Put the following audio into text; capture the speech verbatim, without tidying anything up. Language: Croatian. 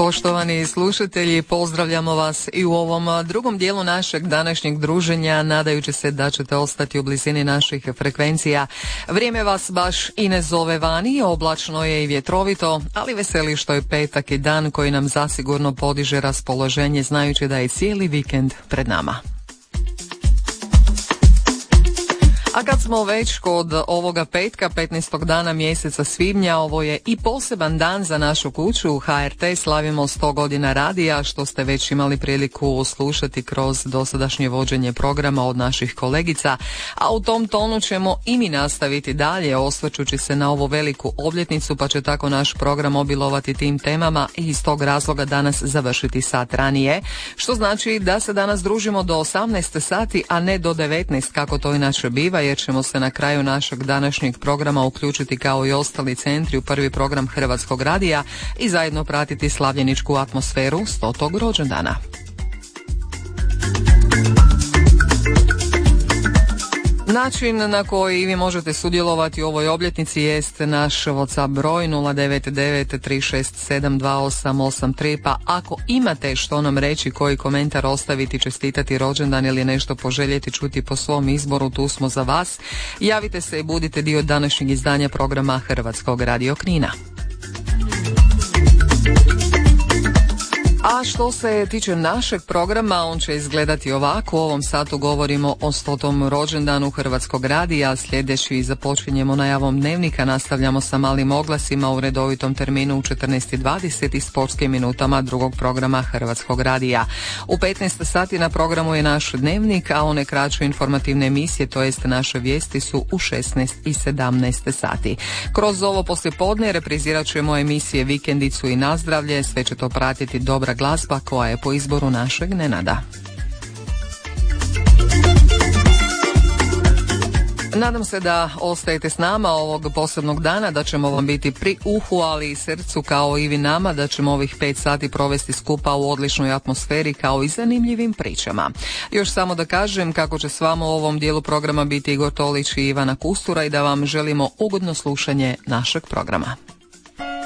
Poštovani slušatelji, pozdravljamo vas i u ovom drugom dijelu našeg današnjeg druženja, nadajući se da ćete ostati u blizini naših frekvencija. Vrijeme vas baš i ne zove vani, oblačno je i vjetrovito, ali veseli što je petak i dan koji nam zasigurno podiže raspoloženje, znajući da je cijeli vikend pred nama. A kad smo već kod ovoga petka, petnaestog dana mjeseca svibnja, ovo je i poseban dan za našu kuću. H R T slavimo sto godina radija, što ste već imali priliku slušati kroz dosadašnje vođenje programa od naših kolegica, a u tom tonu ćemo i mi nastaviti dalje, osvrćući se na ovu veliku obljetnicu, pa će tako naš program obilovati tim temama i iz tog razloga danas završiti sat ranije, što znači da se danas družimo do osamnaest sati, a ne do devetnaest kako to inače biva, jer ćemo se na kraju našeg današnjeg programa uključiti kao i ostali centri u prvi program Hrvatskog radija i zajedno pratiti slavljeničku atmosferu stotog rođendana. Način na koji vi možete sudjelovati u ovoj obljetnici jest naš WhatsApp broj nula devet devet tri šest sedam dva osam osam tri, pa ako imate što nam reći, koji komentar ostaviti, čestitati rođendan ili nešto poželjeti čuti po svom izboru, tu smo za vas. Javite se i budite dio današnjeg izdanja programa Hrvatskog radio Knina. A što se tiče našeg programa, on će izgledati ovako. U ovom satu govorimo o stotom rođendanu Hrvatskog radija, sljedeći započinjemo najavom dnevnika, nastavljamo sa malim oglasima u redovitom terminu u četrnaest i dvadeset i sportskim minutama drugog programa Hrvatskog radija. U petnaest sati na programu je naš dnevnik, a one kraće informativne emisije, to jest naše vijesti, su u šesnaest i sedamnaest sati. Kroz ovo poslijepodne reprizirat ćemo emisije Vikendicu i Nazdravlje, sve će to pratiti dobra glazba koja je po izboru našeg Nenada. Nadam se da ostajete s nama ovog posebnog dana, da ćemo vam biti pri uhu, ali i srcu kao i vi nama, da ćemo ovih pet sati provesti skupa u odličnoj atmosferi kao i zanimljivim pričama. Još samo da kažem kako će s vama u ovom dijelu programa biti Igor Tolić i Ivana Kustura i da vam želimo ugodno slušanje našeg programa.